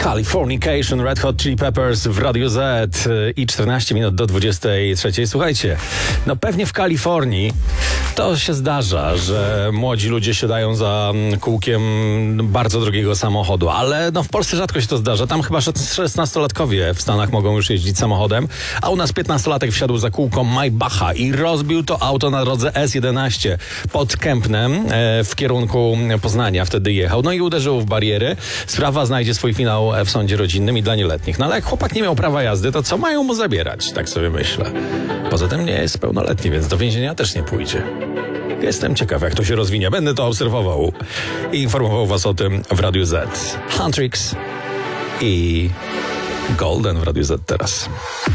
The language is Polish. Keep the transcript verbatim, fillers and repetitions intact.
Californication, Red Hot Chili Peppers w Radiu Z i czternaście minut do dwudziestej trzeciej. Słuchajcie, no pewnie w Kalifornii to się zdarza, że młodzi ludzie siadają za kółkiem bardzo drogiego samochodu, ale no w Polsce rzadko się to zdarza. Tam chyba szesnastolatkowie w Stanach mogą już jeździć samochodem, a u nas piętnastolatek wsiadł za kółko Maybacha i rozbił to auto na drodze S jedenaście pod Kępnem e, w kierunku Poznania. Wtedy jechał, no i uderzył w bariery. Sprawa znajdzie swój finał w sądzie rodzinnym i dla nieletnich. No ale jak chłopak nie miał prawa jazdy, to co mają mu zabierać? Tak sobie myślę. Poza tym nie jest pełnoletni, więc do więzienia też nie pójdzie. Jestem ciekaw, jak to się rozwinie. Będę to obserwował i informował was o tym w Radiu Z. Huntrix i Golden w Radiu Z teraz.